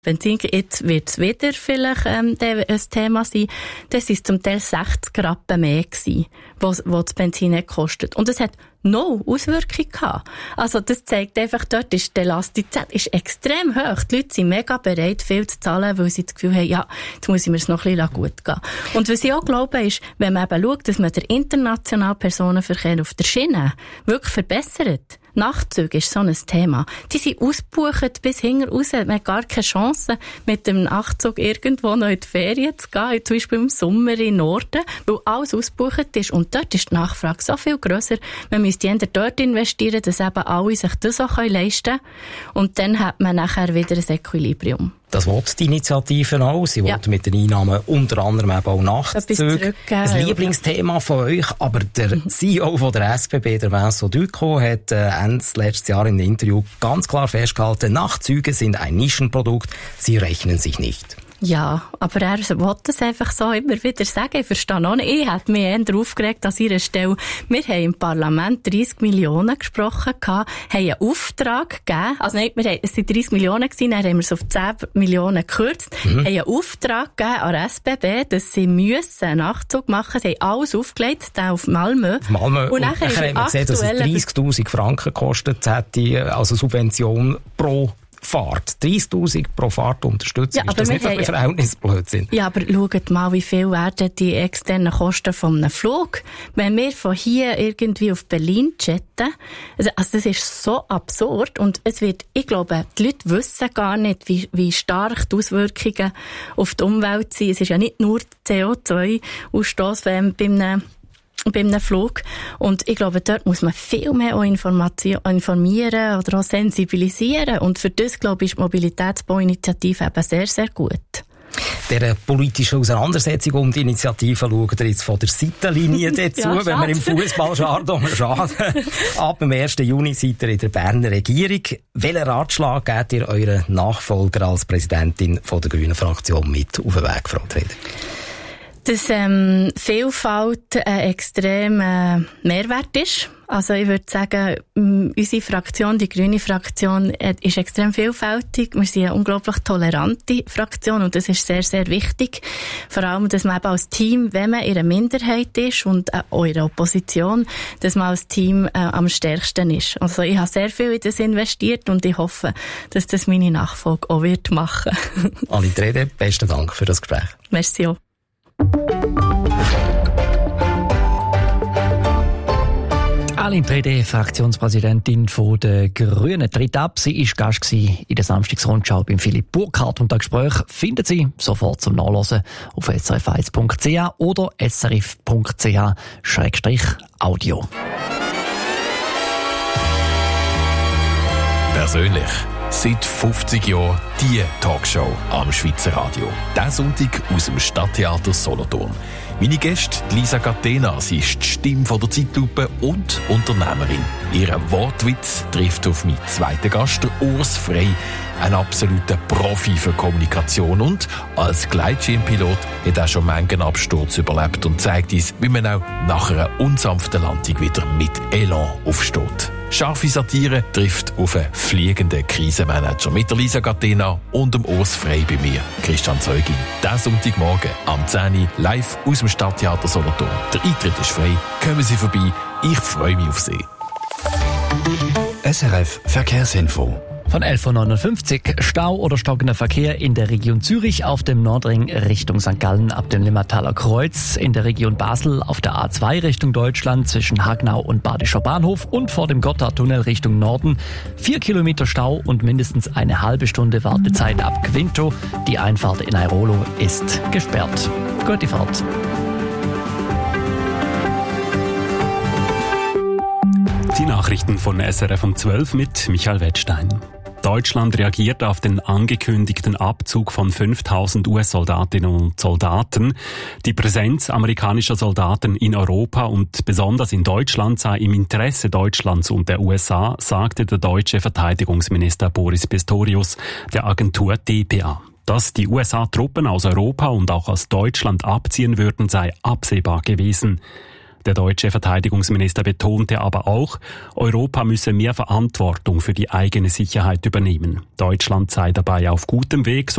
Benzin, jetzt wird es wieder vielleicht ein Thema sein, das ist zum Teil 60 Rappen mehr gewesen, was das Benzin nicht kostet. Und es hat no Auswirkungen gehabt. Also das zeigt einfach, dort ist die Elastizität ist extrem hoch. Die Leute sind mega bereit, viel zu zahlen, weil sie das Gefühl haben, ja, jetzt muss ich mir es noch ein bisschen gut gehen. Und was ich auch glaube, ist, wenn man eben schaut, dass man den internationalen Personenverkehr auf der Schiene wirklich verbessert. Nachtzüge ist so ein Thema. Die sind ausgebucht bis hinten raus. Man hat gar keine Chance, mit dem Nachtzug irgendwo noch in die Ferien zu gehen, zum Beispiel im Sommer in Norden, weil alles ausgebucht ist. Und dort ist die Nachfrage so viel grösser. Man müsste eher dort investieren, dass eben alle sich das auch leisten können. Und dann hat man nachher wieder ein Equilibrium. Das will die Initiative auch. Sie will mit den Einnahmen unter anderem eben auch Nachtzüge. Ein Lieblingsthema von euch. Aber der CEO von der SBB, der Vincent Ducrot, hat Ende letztes Jahr in einem Interview ganz klar festgehalten, Nachtzüge sind ein Nischenprodukt. Sie rechnen sich nicht. Ja, aber er will das einfach so immer wieder sagen. Ich verstehe auch nicht. Ich hätte mich eher aufgeregt an ihrer Stelle. Wir haben im Parlament 30 Millionen gesprochen, haben einen Auftrag gegeben. Also nein, es waren 30 Millionen gewesen, dann haben wir es auf 10 Millionen gekürzt. Haben einen Auftrag gegeben an der SBB, dass sie müssen einen Nachtzug machen. Sie haben alles aufgelegt, den auf Malmö. Und nachher haben wir gesehen, dass es 30'000 Franken gekostet hätte, also Subvention pro Fahrt. 30'000 pro Fahrt Unterstützung. Ja, ist das nicht ein Verhältnisblödsinn? Ja, aber schaut mal, wie viel werden die externen Kosten von einem Flug. Wenn wir von hier irgendwie auf Berlin jetten, also das ist so absurd und ich glaube, die Leute wissen gar nicht, wie stark die Auswirkungen auf die Umwelt sind. Es ist ja nicht nur CO2-Ausstoß bei einem Flug. Und ich glaube, dort muss man viel mehr auch informieren oder auch sensibilisieren. Und für das, glaube ich, ist die Mobilitätsbauinitiative eben sehr, sehr gut. Der politischen Auseinandersetzung um die Initiative schaut ihr jetzt von der Seitenlinie dazu, ja, wenn wir im Fußballjargon schade. Ab dem 1. Juni seid ihr in der Berner Regierung. Welchen Ratschlag gebt ihr euren Nachfolger als Präsidentin von der Grünen Fraktion mit auf den Weg, Frau Treder? Dass Vielfalt ein extremer Mehrwert ist. Also ich würde sagen, unsere Fraktion, die grüne Fraktion, ist extrem vielfältig. Wir sind eine unglaublich tolerante Fraktion und das ist sehr, sehr wichtig. Vor allem, dass man eben als Team, wenn man in einer Minderheit ist und auch in der Opposition, dass man als Team am stärksten ist. Also ich habe sehr viel in das investiert und ich hoffe, dass das meine Nachfolge auch wird machen. Aline Trede, besten Dank für das Gespräch. Merci auch. Aline Trede, Fraktionspräsidentin von der Grünen, tritt ab. Sie war Gast in der Samstagsrundschau beim Philipp Burkhardt. Und das Gespräch finden Sie sofort zum Nachlesen auf srf1.ch oder srf.ch/audio. Persönlich. Seit 50 Jahren die Talkshow am Schweizer Radio. Diesen Sonntag aus dem Stadttheater Solothurn. Meine Gäste, Lisa Catena, sie ist die Stimme von der Zeitlupe und Unternehmerin. Ihr Wortwitz trifft auf meinen zweiten Gast, Urs Frey, ein absoluter Profi für Kommunikation und als Gleitschirmpilot hat er schon manchen Absturz überlebt und zeigt uns, wie man auch nach einer unsanften Landung wieder mit Elan aufsteht. Scharfe Satire trifft auf einen fliegenden Krisenmanager mit der Lisa Catena und dem Urs Frey bei mir, Christian Zeugin. Diesen Sonntagmorgen am 10 Uhr live aus dem Stadttheater Solothurn. Der Eintritt ist frei. Kommen Sie vorbei. Ich freue mich auf Sie. SRF Verkehrsinfo. Von 11.59 Uhr Stau oder stockender Verkehr in der Region Zürich auf dem Nordring Richtung St. Gallen ab dem Limmertaler Kreuz, in der Region Basel auf der A2 Richtung Deutschland zwischen Hagnau und Badischer Bahnhof und vor dem Gotthardtunnel Richtung Norden 4 Kilometer Stau und mindestens eine halbe Stunde Wartezeit ab Quinto. Die Einfahrt in Airolo ist gesperrt. Gute Fahrt. Die Nachrichten von SRF um 12 mit Michael Wettstein. Deutschland reagiert auf den angekündigten Abzug von 5.000 US-Soldatinnen und Soldaten. Die Präsenz amerikanischer Soldaten in Europa und besonders in Deutschland sei im Interesse Deutschlands und der USA, sagte der deutsche Verteidigungsminister Boris Pistorius der Agentur dpa. Dass die USA-Truppen aus Europa und auch aus Deutschland abziehen würden, sei absehbar gewesen. Der deutsche Verteidigungsminister betonte aber auch, Europa müsse mehr Verantwortung für die eigene Sicherheit übernehmen. Deutschland sei dabei auf gutem Weg,